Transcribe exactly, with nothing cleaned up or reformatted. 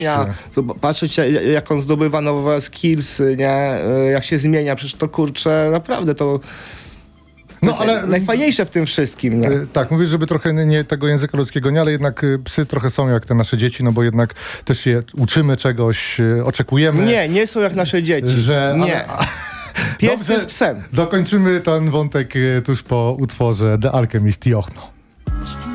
Zob- patrzeć jak on zdobywa nowe skillsy, nie? Jak się zmienia, przecież to kurczę, naprawdę to... No, ale najfajniejsze w tym wszystkim, nie? Y, tak, mówisz, żeby trochę nie, nie tego języka ludzkiego, nie, ale jednak y, psy trochę są jak te nasze dzieci, no bo jednak też je uczymy czegoś, y, oczekujemy. Nie, nie są jak nasze dzieci. Że, nie. ale, Pies Dobrze, jest psem. Dokończymy ten wątek y, tuż po utworze The Alchemist i Ochno.